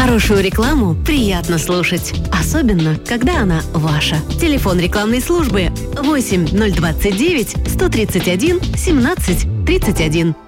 Хорошую рекламу приятно слушать, особенно, когда она ваша. Телефон рекламной службы 8 029 131 17 31.